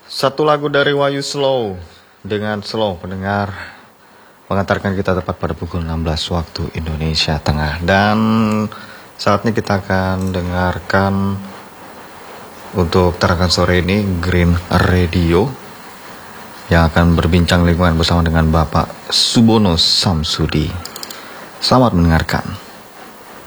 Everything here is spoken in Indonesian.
Satu lagu dari Wahyu Slow dengan Slow pendengar mengantarkan kita tepat pada pukul 16 waktu Indonesia Tengah. Dan saatnya kita akan dengarkan untuk tarakan sore ini Green Radio yang akan berbincang lingkungan bersama dengan Bapak Subono Samsudi. Selamat mendengarkan.